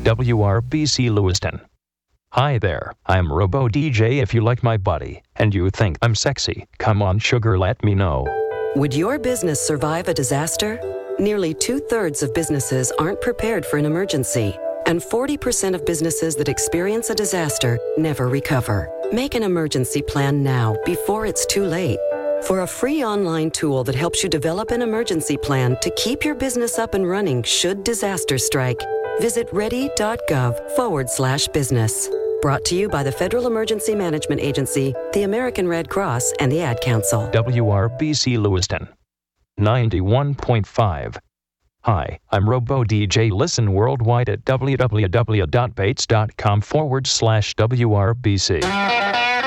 WRBC Lewiston. Hi there, I'm Robo DJ. If you like my body and you think I'm sexy, come on sugar, let me know. Would your business survive a disaster? Nearly 2/3 of businesses aren't prepared for an emergency, and 40% of businesses that experience a disaster never recover. Make an emergency plan now before it's too late. For a free online tool that helps you develop an emergency plan to keep your business up and running should disaster strike, visit ready.gov/business. Brought to you by the Federal Emergency Management Agency, the American Red Cross, and the Ad Council. WRBC Lewiston 91.5. Hi, I'm Robo DJ. Listen worldwide at www.bates.com/WRBC.